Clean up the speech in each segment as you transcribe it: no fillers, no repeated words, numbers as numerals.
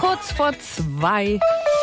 Kurz vor 2.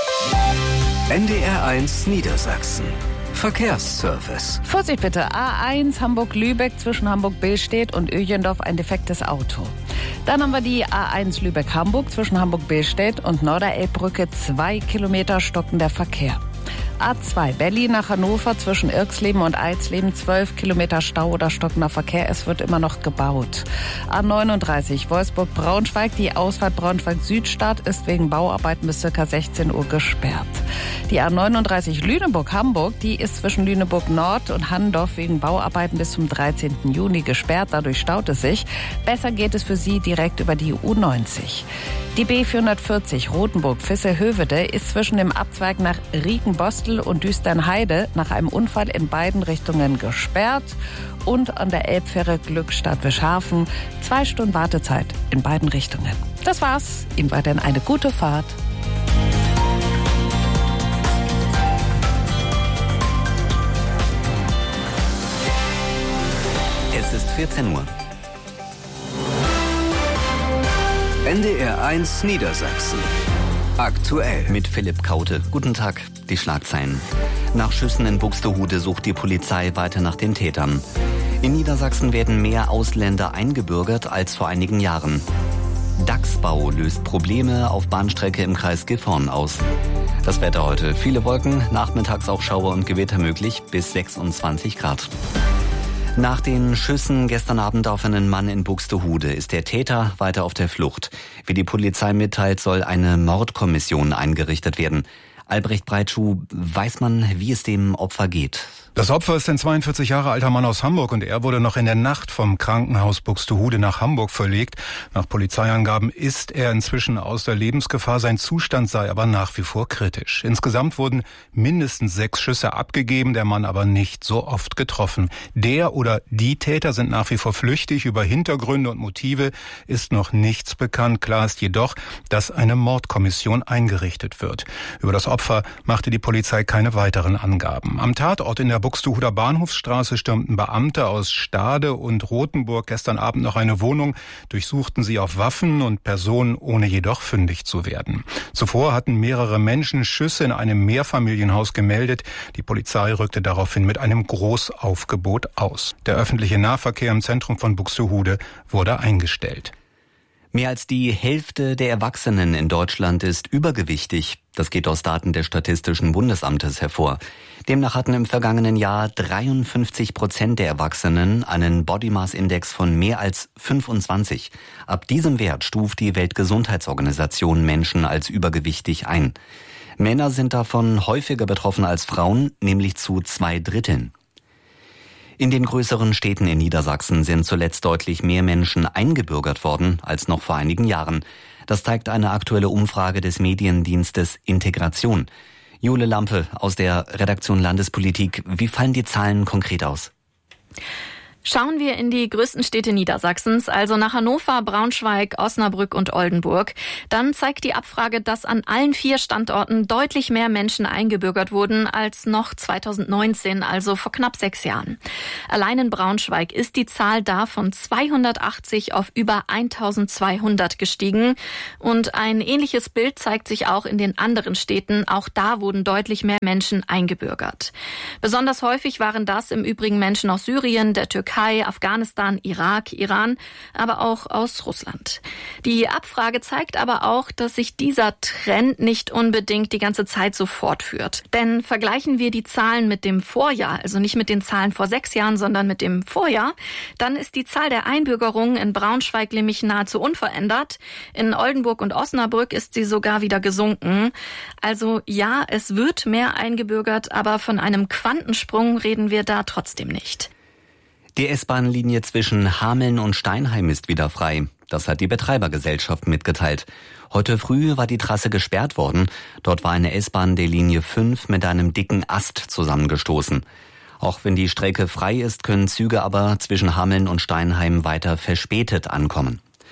NDR1 Niedersachsen. Verkehrsservice. Vorsicht bitte, A1 Hamburg-Lübeck zwischen Hamburg-Billstedt und Öjendorf ein defektes Auto. Dann haben wir die A1 Lübeck-Hamburg zwischen Hamburg-Billstedt und Norderelbbrücke 2 Kilometer stockender Verkehr. A2 Berlin nach Hannover zwischen Irxleben und Eisleben 12 Kilometer Stau oder stockender Verkehr. Es wird immer noch gebaut. A39 Wolfsburg-Braunschweig. Die Ausfahrt Braunschweig-Südstadt ist wegen Bauarbeiten bis ca. 16 Uhr gesperrt. Die A39 Lüneburg-Hamburg. Die ist zwischen Lüneburg-Nord und Handorf wegen Bauarbeiten bis zum 13. Juni gesperrt. Dadurch staut es sich. Besser geht es für Sie direkt über die U90. Die B440 Rothenburg-Visse-Höveде ist zwischen dem Abzweig nach Riekenbostel und Düsternheide nach einem Unfall in beiden Richtungen gesperrt. Und an der Elbfähre Glückstadt-Wischhafen 2 Stunden Wartezeit in beiden Richtungen. Das war's. Ihnen weiterhin eine gute Fahrt. Es ist 14 Uhr. NDR1 Niedersachsen. Aktuell. Mit Philipp Kaute. Guten Tag. Die Schlagzeilen. Nach Schüssen in Buxtehude sucht die Polizei weiter nach den Tätern. In Niedersachsen werden mehr Ausländer eingebürgert als vor einigen Jahren. Dachsbau löst Probleme auf Bahnstrecke im Kreis Gifhorn aus. Das Wetter heute. Viele Wolken, nachmittags auch Schauer und Gewitter möglich, bis 26 Grad. Nach den Schüssen gestern Abend auf einen Mann in Buxtehude ist der Täter weiter auf der Flucht. Wie die Polizei mitteilt, soll eine Mordkommission eingerichtet werden. Albrecht Breitschuh, weiß man, wie es dem Opfer geht? Das Opfer ist ein 42 Jahre alter Mann aus Hamburg und er wurde noch in der Nacht vom Krankenhaus Buxtehude nach Hamburg verlegt. Nach Polizeiangaben ist er inzwischen aus der Lebensgefahr, sein Zustand sei aber nach wie vor kritisch. Insgesamt wurden mindestens 6 Schüsse abgegeben, der Mann aber nicht so oft getroffen. Der oder die Täter sind nach wie vor flüchtig, über Hintergründe und Motive ist noch nichts bekannt. Klar ist jedoch, dass eine Mordkommission eingerichtet wird. Über das Opfer machte die Polizei keine weiteren Angaben. Am Tatort in der Buxtehuder Bahnhofsstraße stürmten Beamte aus Stade und Rothenburg gestern Abend noch eine Wohnung, durchsuchten sie auf Waffen und Personen, ohne jedoch fündig zu werden. Zuvor hatten mehrere Menschen Schüsse in einem Mehrfamilienhaus gemeldet. Die Polizei rückte daraufhin mit einem Großaufgebot aus. Der öffentliche Nahverkehr im Zentrum von Buxtehude wurde eingestellt. Mehr als die Hälfte der Erwachsenen in Deutschland ist übergewichtig. Das geht aus Daten des Statistischen Bundesamtes hervor. Demnach hatten im vergangenen Jahr 53% der Erwachsenen einen Body Mass Index von mehr als 25. Ab diesem Wert stuft die Weltgesundheitsorganisation Menschen als übergewichtig ein. Männer sind davon häufiger betroffen als Frauen, nämlich zu 2/3. In den größeren Städten in Niedersachsen sind zuletzt deutlich mehr Menschen eingebürgert worden als noch vor einigen Jahren. Das zeigt eine aktuelle Umfrage des Mediendienstes Integration. Jule Lampe aus der Redaktion Landespolitik. Wie fallen die Zahlen konkret aus? Schauen wir in die größten Städte Niedersachsens, also nach Hannover, Braunschweig, Osnabrück und Oldenburg, dann zeigt die Abfrage, dass an allen 4 Standorten deutlich mehr Menschen eingebürgert wurden als noch 2019, also vor knapp 6 Jahren. Allein in Braunschweig ist die Zahl da von 280 auf über 1200 gestiegen. Und ein ähnliches Bild zeigt sich auch in den anderen Städten. Auch da wurden deutlich mehr Menschen eingebürgert. Besonders häufig waren das im Übrigen Menschen aus Syrien, der Türkei, Afghanistan, Irak, Iran, aber auch aus Russland. Die Abfrage zeigt aber auch, dass sich dieser Trend nicht unbedingt die ganze Zeit so fortführt. Denn vergleichen wir die Zahlen mit dem Vorjahr, also nicht mit den Zahlen vor 6 Jahren, sondern mit dem Vorjahr, dann ist die Zahl der Einbürgerungen in Braunschweig nämlich nahezu unverändert. In Oldenburg und Osnabrück ist sie sogar wieder gesunken. Also ja, es wird mehr eingebürgert, aber von einem Quantensprung reden wir da trotzdem nicht. Die S-Bahn-Linie zwischen Hameln und Steinheim ist wieder frei. Das hat die Betreibergesellschaft mitgeteilt. Heute früh war die Trasse gesperrt worden. Dort war eine S-Bahn der Linie 5 mit einem dicken Ast zusammengestoßen. Auch wenn die Strecke frei ist, können Züge aber zwischen Hameln und Steinheim weiter verspätet ankommen.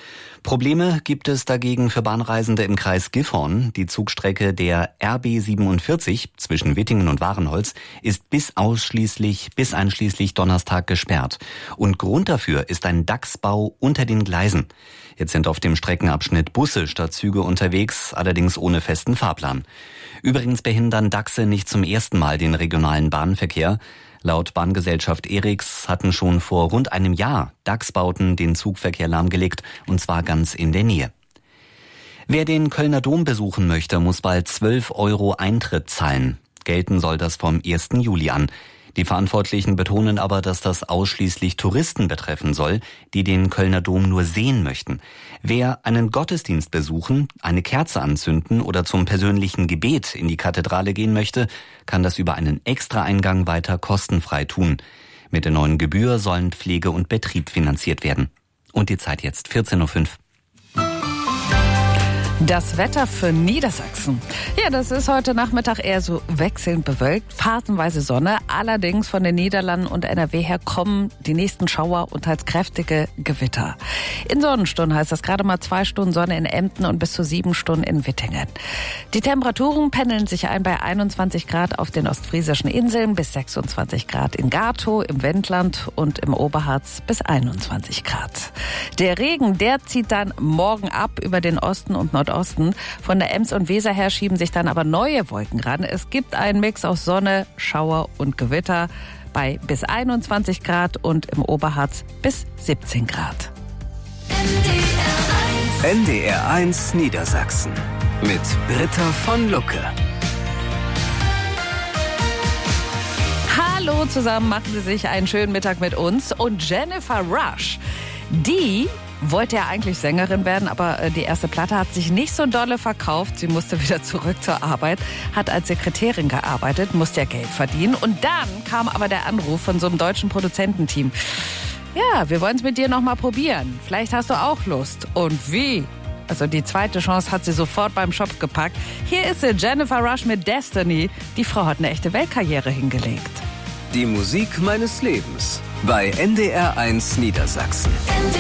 Probleme gibt es dagegen für Bahnreisende im Kreis Gifhorn. Die Zugstrecke der RB 47 zwischen Wittingen und Varenholz ist bis einschließlich Donnerstag gesperrt. Und Grund dafür ist ein Dachsbau unter den Gleisen. Jetzt sind auf dem Streckenabschnitt Busse statt Züge unterwegs, allerdings ohne festen Fahrplan. Übrigens behindern Dachse nicht zum ersten Mal den regionalen Bahnverkehr. Laut Bahngesellschaft ERIX hatten schon vor rund einem Jahr Dachsbauten den Zugverkehr lahmgelegt, und zwar ganz in der Nähe. Wer den Kölner Dom besuchen möchte, muss bald 12 € Eintritt zahlen. Gelten soll das vom 1. Juli an. Die Verantwortlichen betonen aber, dass das ausschließlich Touristen betreffen soll, die den Kölner Dom nur sehen möchten. Wer einen Gottesdienst besuchen, eine Kerze anzünden oder zum persönlichen Gebet in die Kathedrale gehen möchte, kann das über einen Extraeingang weiter kostenfrei tun. Mit der neuen Gebühr sollen Pflege und Betrieb finanziert werden. Und die Zeit jetzt 14:05 Uhr. Das Wetter für Niedersachsen. Ja, das ist heute Nachmittag eher so wechselnd bewölkt, phasenweise Sonne. Allerdings von den Niederlanden und NRW her kommen die nächsten Schauer und teils kräftige Gewitter. In Sonnenstunden heißt das gerade mal 2 Stunden Sonne in Emden und bis zu 7 Stunden in Wittingen. Die Temperaturen pendeln sich ein bei 21 Grad auf den ostfriesischen Inseln, bis 26 Grad in Gatow, im Wendland und im Oberharz bis 21 Grad. Der Regen, der zieht dann morgen ab über den Osten und Nordosten. Von der Ems und Weser her schieben sich dann aber neue Wolken ran. Es gibt einen Mix aus Sonne, Schauer und Gewitter bei bis 21 Grad und im Oberharz bis 17 Grad. NDR 1 Niedersachsen mit Britta von Lucke. Hallo zusammen, machen Sie sich einen schönen Mittag mit uns. Und Jennifer Rush, die wollte ja eigentlich Sängerin werden, aber die erste Platte hat sich nicht so dolle verkauft. Sie musste wieder zurück zur Arbeit, hat als Sekretärin gearbeitet, musste ja Geld verdienen. Und dann kam aber der Anruf von so einem deutschen Produzententeam. Ja, wir wollen es mit dir noch mal probieren. Vielleicht hast du auch Lust. Und wie? Also die zweite Chance hat sie sofort beim Schopf gepackt. Hier ist sie, Jennifer Rush mit Destiny. Die Frau hat eine echte Weltkarriere hingelegt. Die Musik meines Lebens bei NDR 1 Niedersachsen.